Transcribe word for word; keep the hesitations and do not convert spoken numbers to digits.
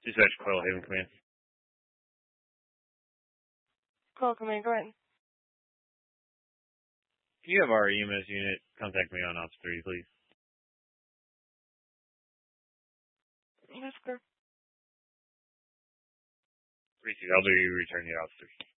Dispatch Coil Haven Command. Coil Command, go ahead. Can you have our E M S unit contact me on Ops three, please? Yes, sir. Receive. I'll do return your Ops three.